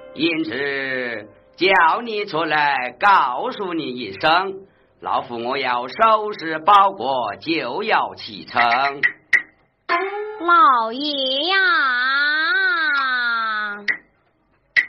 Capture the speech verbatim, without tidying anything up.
因此叫你出来告诉你一声，老夫我要收拾包裹，就要启程。 老爷呀！